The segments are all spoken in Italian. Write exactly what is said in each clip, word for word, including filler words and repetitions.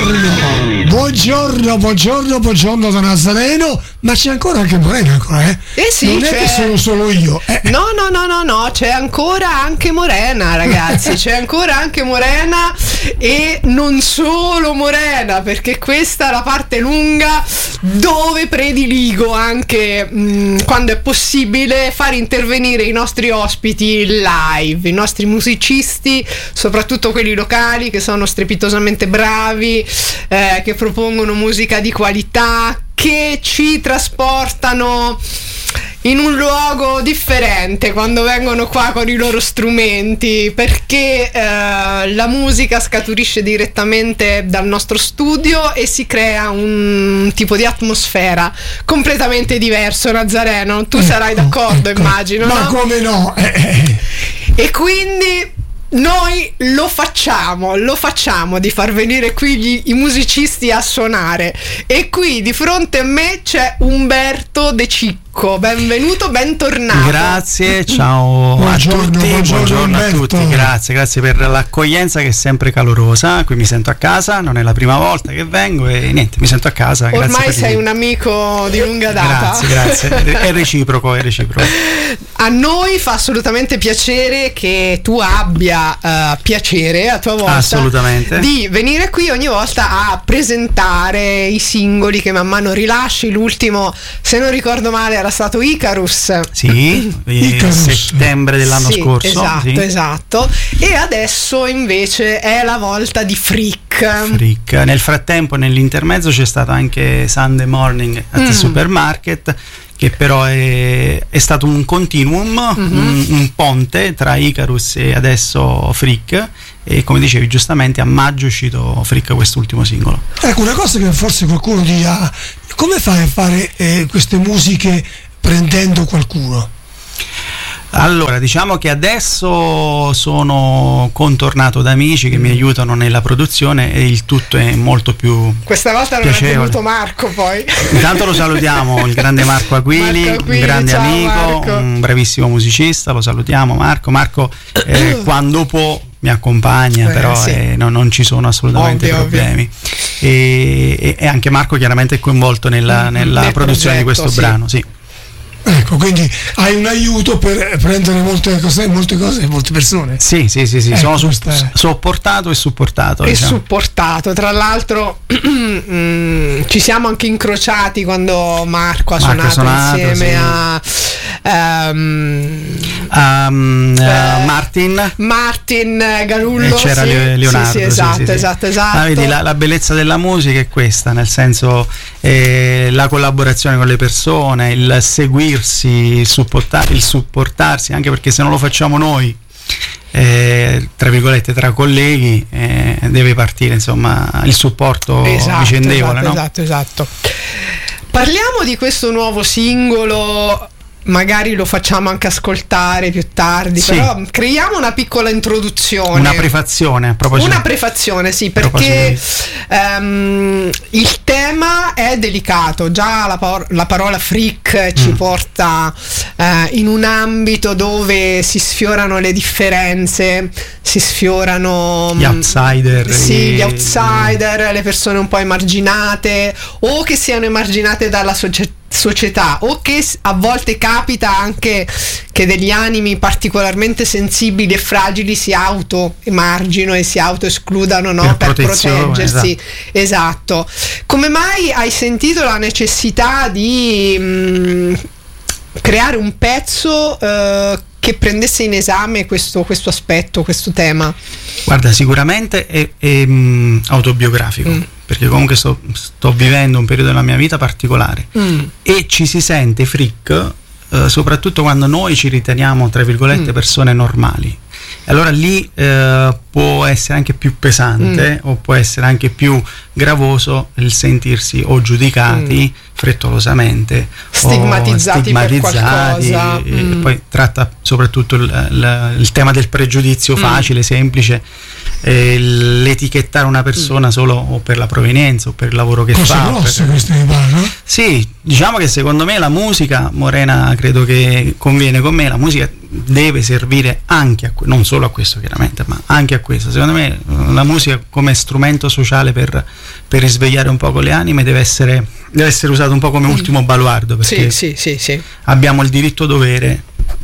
buongiorno, buongiorno, buongiorno, buongiorno da Nazareno, ma c'è ancora anche Morena ancora, eh? Eh sì, non c'è... è che sono solo io. Eh. No, no, no, no, no, c'è ancora anche Morena, ragazzi, c'è ancora anche Morena e non solo Morena, perché questa è la parte lunga dove prediligo anche mh, quando è possibile far intervenire i nostri ospiti live, i nostri musicisti, soprattutto quelli locali che sono strepitosamente bravi, eh, che propongono musica di qualità, che ci trasportano in un luogo differente quando vengono qua con i loro strumenti, perché eh, la musica scaturisce direttamente dal nostro studio e si crea un tipo di atmosfera completamente diverso. Nazareno, tu ecco, sarai d'accordo, ecco, immagino, ma no? come no? Eh. E quindi noi lo facciamo, lo facciamo di far venire qui gli, i musicisti a suonare. E qui di fronte a me c'è Umberto De Cicco. Benvenuto, bentornato. Grazie, ciao buongiorno, a tutti, buongiorno, buongiorno a Umberto. tutti, grazie, grazie per l'accoglienza che è sempre calorosa. Qui mi sento a casa, non è la prima volta che vengo e niente, mi sento a casa. Ormai sei il... un amico di lunga data. Grazie, grazie, è reciproco, è reciproco. A noi fa assolutamente piacere che tu abbia uh, piacere a tua volta assolutamente di venire qui ogni volta a presentare i singoli che man mano rilasci. L'ultimo, se non ricordo male, era stato Icarus. Sì, Icarus. settembre dell'anno sì, scorso. Esatto, sì. esatto. E adesso invece è la volta di Freak. Freak. Nel frattempo, nell'intermezzo, c'è stato anche Sunday Morning at Mm. the Supermarket, che però è, è stato un continuum, Mm-hmm. un, un ponte tra Icarus e adesso Freak. E come dicevi giustamente, a maggio è uscito Freak, quest'ultimo singolo. Ecco, una cosa che forse qualcuno dirà: come fai a fare eh, queste musiche prendendo qualcuno? Allora, diciamo che adesso sono contornato da amici che mi aiutano nella produzione e il tutto è molto più Questa volta non piacevole. è venuto Marco, poi. Intanto lo salutiamo, il grande Marco Aquili, Marco Aquili, un grande ciao, amico, Marco. un bravissimo musicista, lo salutiamo Marco. Marco eh, quando può mi accompagna, Eh, però sì. eh, no, non ci sono assolutamente Ovvio, problemi. E, e, e anche Marco chiaramente è coinvolto nella, nella Nel produzione progetto, di questo sì. brano, sì. Ecco, quindi hai un aiuto per prendere molte cose, molte cose e molte persone. Sì, sì, sì, sì. Ecco, sono su- questa è- sopportato e supportato. E diciamo. supportato. Tra l'altro mm, ci siamo anche incrociati quando Marco ha Marco ha suonato, suonato, insieme sì. a ehm, Um, eh, uh, Martin Martin Galullo. e c'era sì, Le- Leonardo. sì, sì, sì, esatto, sì, sì. esatto, esatto. Ah, vedi, la, la bellezza della musica è questa, nel senso eh, la collaborazione con le persone, il seguirsi, il, supportar- il supportarsi, anche perché se non lo facciamo noi, eh, tra virgolette, tra colleghi, eh, deve partire insomma il supporto Esatto, vicendevole, esatto, no? esatto, esatto. Parliamo di questo nuovo singolo. Magari lo facciamo anche ascoltare più tardi, Sì. però creiamo una piccola introduzione. Una prefazione a proposito. Una prefazione, sì, A proposito perché ehm, il tema è delicato. Già la, par- la parola freak ci Mm. porta eh, in un ambito dove si sfiorano le differenze, si sfiorano Gli outsider, sì, i- gli outsider, le persone un po' emarginate o che siano emarginate dalla società società o che s- a volte capita anche che degli animi particolarmente sensibili e fragili si auto emargino e si auto escludano, no? Per per protezione, proteggersi. Esatto. Come mai hai sentito la necessità di mh, creare un pezzo eh, che prendesse in esame questo, questo aspetto, questo tema? Guarda, sicuramente è, è mh, autobiografico, Mm. perché comunque sto, sto vivendo un periodo della mia vita particolare Mm. e ci si sente freak eh, soprattutto quando noi ci riteniamo, tra virgolette, Mm. persone normali. E allora lì eh, può essere anche più pesante Mm. o può essere anche più gravoso il sentirsi o giudicati Mm. frettolosamente Stigmatizzati o stigmatizzati, per qualcosa. e Mm. poi tratta soprattutto il, il- il tema del pregiudizio Mm. facile, semplice, eh, l'etichettare una persona solo o per la provenienza o per il lavoro che Cose fa. grosse per- queste mi pare, no? Sì, diciamo che secondo me la musica, Morena credo che conviene con me, la musica deve servire anche a que- non solo a questo chiaramente, ma anche a questo. Secondo me la musica come strumento sociale per, per risvegliare un po' le anime deve essere, deve essere usato un po' come ultimo baluardo, perché sì, sì, sì, sì. abbiamo il diritto dovere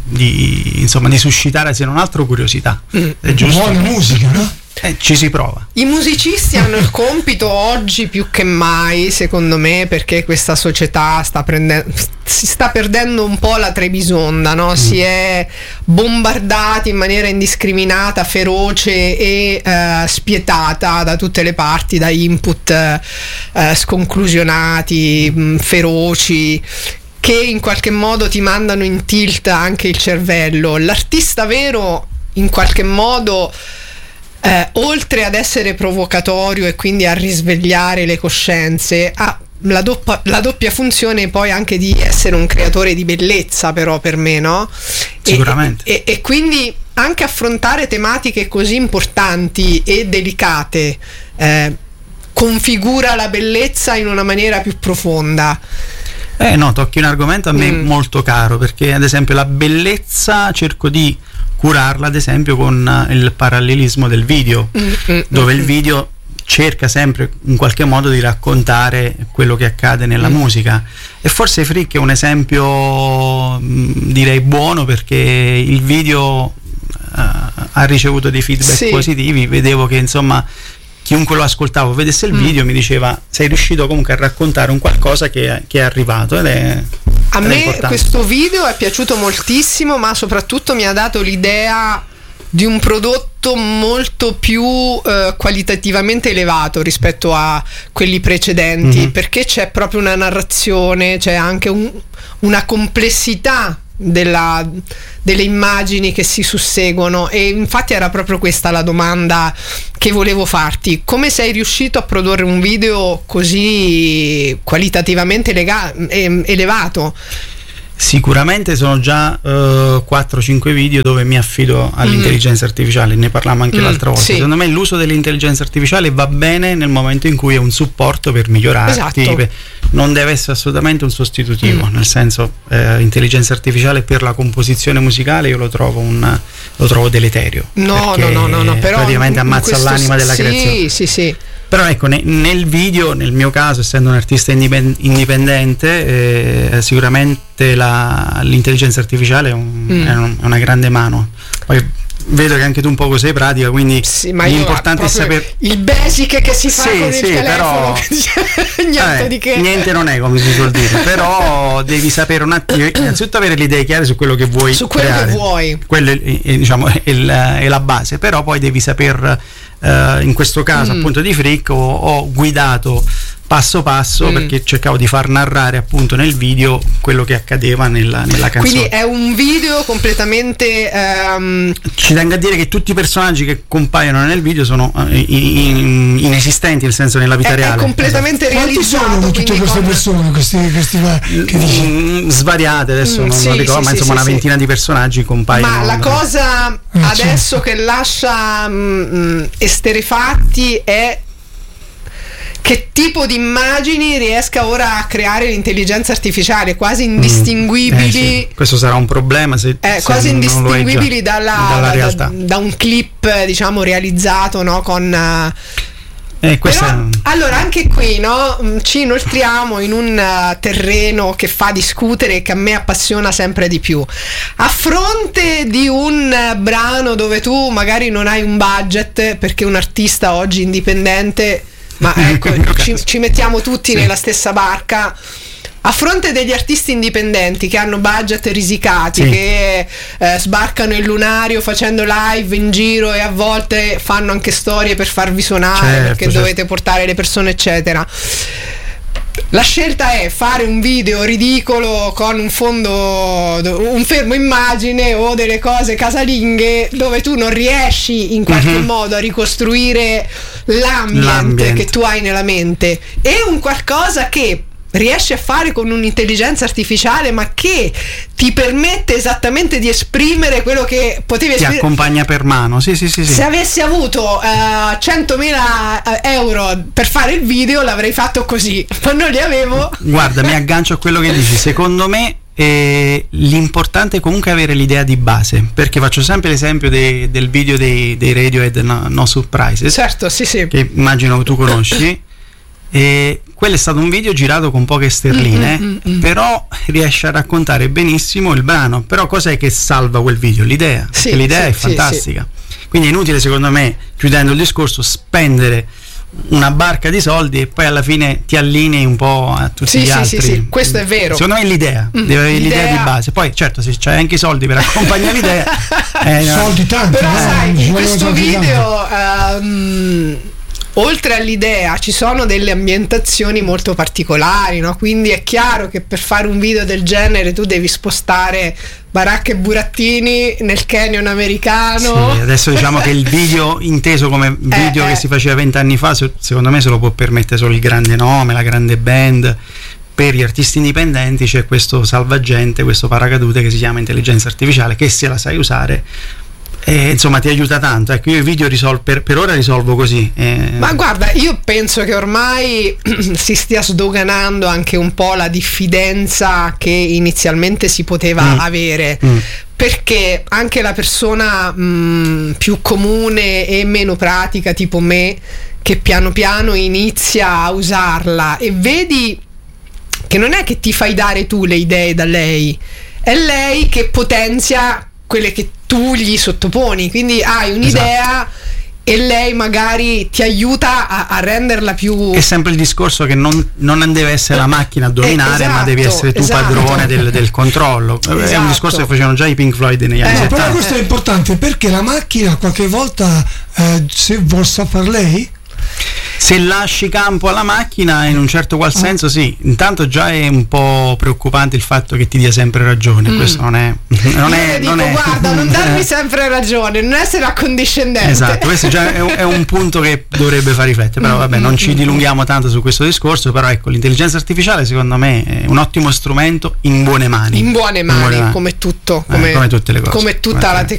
di, insomma, di suscitare se non altro curiosità. Mm. È giusto? Buona musica, no? Eh, ci si prova. I musicisti hanno il compito oggi più che mai, secondo me, perché questa società sta prendendo, si sta perdendo un po' la Trebisonda, no? Mm. Si è bombardati in maniera indiscriminata, feroce e eh, spietata da tutte le parti, da input eh, sconclusionati, mh, feroci, che in qualche modo ti mandano in tilt anche il cervello. L'artista vero in qualche modo eh, oltre ad essere provocatorio e quindi a risvegliare le coscienze, ha la, doppa, la doppia funzione poi anche di essere un creatore di bellezza, però per me, no? Sicuramente. E, e, e quindi anche affrontare tematiche così importanti e delicate eh, configura la bellezza in una maniera più profonda. Eh no, tocchi un argomento a me Mm. molto caro, perché ad esempio la bellezza cerco di curarla ad esempio con il parallelismo del video, Mm, mm, dove mm, il video cerca sempre in qualche modo di raccontare quello che accade nella Mm. musica, e forse Frick è un esempio mh, direi buono, perché il video uh, ha ricevuto dei feedback Sì. positivi. Vedevo che insomma chiunque lo ascoltava o vedesse il Mm. video mi diceva: sei riuscito comunque a raccontare un qualcosa che, che è arrivato, ed è A ed è me importante. questo video è piaciuto moltissimo, ma soprattutto mi ha dato l'idea di un prodotto molto più eh, qualitativamente elevato rispetto a quelli precedenti, Mhm. perché c'è proprio una narrazione, c'è anche un- una complessità della- delle immagini che si susseguono, e infatti era proprio questa la domanda che volevo farti: come sei riuscito a produrre un video così qualitativamente lega- em- elevato? Sicuramente sono già uh, quattro cinque video dove mi affido all'intelligenza artificiale, ne parlavamo anche Mm, l'altra volta. sì. Secondo me l'uso dell'intelligenza artificiale va bene nel momento in cui è un supporto per migliorarti, Esatto. per- non deve essere assolutamente un sostitutivo, Mm. nel senso eh, intelligenza artificiale per la composizione musicale io lo trovo, un, lo trovo deleterio. No, perché no, no, no, no, però praticamente in ammazza questo- l'anima della sì, creazione. Sì, sì. Però ecco, ne- nel video, nel mio caso, essendo un artista indipen- indipendente, eh, sicuramente la- l'intelligenza artificiale è, un- Mm. è un- è una grande mano. Poi vedo che anche tu un poco sei pratica, quindi Sì, ma io l'importante è proprio sapere. il basic che si fa Sì, con il sì, telefono, niente Eh, di che. niente non è, come si suol dire, però devi sapere un attimo, innanzitutto avere le idee chiare su quello che vuoi Su quello creare. che vuoi. Quello è, è, diciamo, è, il- è la base, però poi devi saper, eh, in questo caso Mm. appunto di Frick ho, ho guidato passo passo, Mm. perché cercavo di far narrare appunto nel video quello che accadeva nella, nella canzone. Quindi è un video completamente ehm, Ci tengo a dire che tutti i personaggi che compaiono nel video sono eh, in- in- inesistenti, nel senso nella vita è, è reale. completamente Quanti realizzato. sono tutte quindi queste con- persone, questi, questi qua che dici? Mm, svariate adesso Mm, non, sì, non ricordo, sì, ma sì, insomma sì, una sì. ventina di personaggi compaiono. Ma la cosa adesso certo. che lascia mm, esterefatti è che tipo di immagini riesca ora a creare l'intelligenza artificiale, quasi indistinguibili. Eh, sì. Questo sarà un problema se, Eh, se quasi non lo è già, indistinguibili dalla, dalla da, realtà. da, da un clip, eh, diciamo, realizzato, no, con eh, Eh, questa però, è- allora anche qui, no, mh, ci inoltriamo in un uh, terreno che fa discutere e che a me appassiona sempre di più. A fronte di un uh, brano dove tu magari non hai un budget, perché un artista oggi indipendente, ma ecco, Nel mio ci, caso. ci mettiamo tutti Sì. nella stessa barca. A fronte degli artisti indipendenti che hanno budget risicati, Sì. che eh, sbarcano il lunario facendo live in giro e a volte fanno anche storie per farvi suonare, Certo, perché certo. dovete portare le persone eccetera. La scelta è fare un video ridicolo con un fondo, un fermo immagine o delle cose casalinghe dove tu non riesci in qualche Mhm. modo a ricostruire l'ambiente, L'ambiente. che tu hai nella mente, e un qualcosa che riesci a fare con un'intelligenza artificiale ma che ti permette esattamente di esprimere quello che potevi ti esprimere. accompagna per mano. Sì, sì, sì, sì. Se avessi avuto eh, centomila euro per fare il video l'avrei fatto così, ma non li avevo. Guarda, mi aggancio a quello che dici. Secondo me E l'importante è comunque avere l'idea di base, perché faccio sempre l'esempio dei, del video dei, dei Radiohead no, no Surprises, certo, sì, sì, che immagino tu conosci. E quello è stato un video girato con poche sterline, mm, mm, mm. però riesce a raccontare benissimo il brano. Però cos'è che salva quel video? L'idea, sì, l'idea sì, è fantastica, sì, sì. Quindi è inutile, secondo me, chiudendo il discorso, spendere una barca di soldi e poi alla fine ti allinei un po' a tutti sì, gli sì, altri. Sì, sì, questo è vero. Secondo me è l'idea, mm, deve avere l'idea, l'idea di base. Poi certo, se c'hai anche i soldi per accompagnare l'idea, eh, soldi tanti, però eh, sai, in questo video um, oltre all'idea ci sono delle ambientazioni molto particolari, no? Quindi è chiaro che per fare un video del genere tu devi spostare baracche e burattini nel canyon americano. Sì, adesso diciamo che il video inteso come video eh, che eh. si faceva vent'anni fa, secondo me se lo può permettere solo il grande nome, la grande band. Per gli artisti indipendenti c'è questo salvagente, questo paracadute che si chiama intelligenza artificiale, che se la sai usare e, insomma ti aiuta tanto. Ecco, io i video risol- per, per ora risolvo così. Eh. Ma guarda, io penso che ormai si stia sdoganando anche un po' la diffidenza che inizialmente si poteva mm. avere. Mm. Perché anche la persona mh, più comune e meno pratica, tipo me, che piano piano inizia a usarla e vedi che non è che ti fai dare tu le idee da lei, è lei che potenzia quelle che tu gli sottoponi, quindi hai un'idea, esatto. E lei magari ti aiuta a, a renderla più... È sempre il discorso che non, non deve essere la macchina a dominare, eh, esatto, ma devi essere tu esatto. padrone del, del controllo. Esatto. È un discorso che facevano già i Pink Floyd negli anni eh, settanta. Però questo è importante, perché la macchina qualche volta eh, se vuol far lei, se lasci campo alla macchina in un certo qual senso sì, intanto già è un po' preoccupante il fatto che ti dia sempre ragione, mm. questo non è non Io è, dico, non è guarda, non darmi sempre ragione, non essere accondiscendente. Esatto, questo già è un, è un punto che dovrebbe far riflettere, però vabbè, non ci dilunghiamo tanto su questo discorso, però ecco, l'intelligenza artificiale secondo me è un ottimo strumento in buone mani. In buone mani, in buone mani. come tutto, come, eh, come tutte le cose. Come tutta come la tecnologia.